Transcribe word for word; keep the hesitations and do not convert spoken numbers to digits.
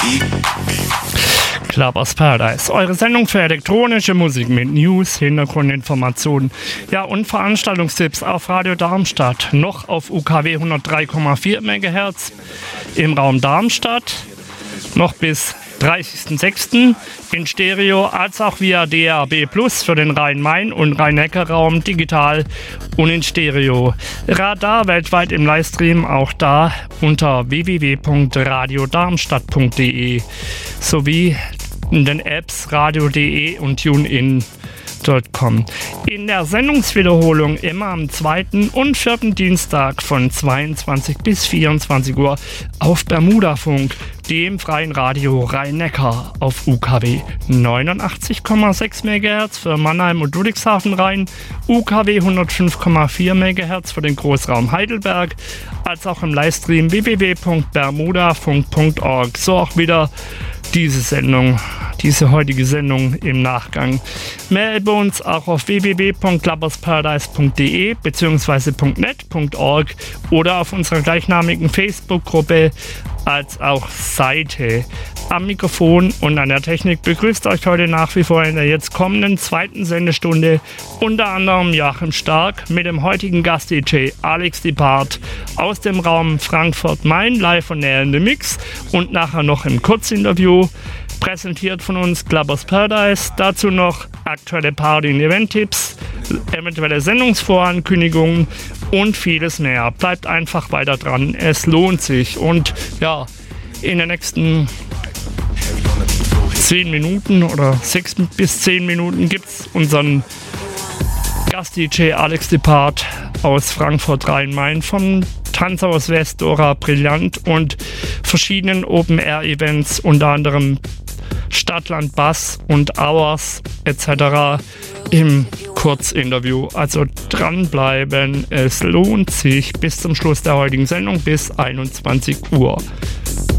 Clubbers Paradise, eure Sendung für elektronische Musik mit News, Hintergrundinformationen, ja und Veranstaltungstipps auf Radio Darmstadt, noch auf U K W hundertdrei Komma vier Megahertz im Raum Darmstadt, noch bis dreißigsten sechsten in Stereo, als auch via D A B Plus für den Rhein-Main- und Rhein-Neckar-Raum digital und in Stereo. Radar weltweit im Livestream, auch da unter w w w punkt radio darmstadt punkt d e sowie in den Apps radio punkt d e und TuneIn punkt com. In der Sendungswiederholung immer am zweiten und vierten Dienstag von zweiundzwanzig bis vierundzwanzig Uhr auf Bermudafunk, dem freien Radio Rhein-Neckar auf U K W neunundachtzig Komma sechs Megahertz für Mannheim und Ludwigshafen Rhein, U K W hundertfünf Komma vier Megahertz für den Großraum Heidelberg, als auch im Livestream w w w punkt bermudafunk punkt org. So auch wieder diese Sendung, diese heutige Sendung im Nachgang. Mehr über uns auch auf w w w punkt clubbers paradise punkt d e bzw. .net punkt org oder auf unserer gleichnamigen Facebook-Gruppe als auch Seite. Am Mikrofon und an der Technik begrüßt euch heute nach wie vor in der jetzt kommenden zweiten Sendestunde unter anderem Joachim Stark mit dem heutigen Gast-D J Alex Depart aus dem Raum Frankfurt-Main, live von der in the Mix und nachher noch im Kurzinterview. Präsentiert von uns Clubbers Paradise, dazu noch aktuelle Party- und Event-Tipps, eventuelle Sendungsvorankündigungen und vieles mehr. Bleibt einfach weiter dran, es lohnt sich. Und ja, in den nächsten zehn Minuten oder sechs bis zehn Minuten gibt es unseren Gast-D J Alex Depart aus Frankfurt Rhein-Main vom Tanzhaus West, Dora Brillant und verschiedenen Open-Air-Events, unter anderem Stadtland Bass und Hours et cetera im Kurzinterview. Also dranbleiben, es lohnt sich bis zum Schluss der heutigen Sendung bis einundzwanzig Uhr.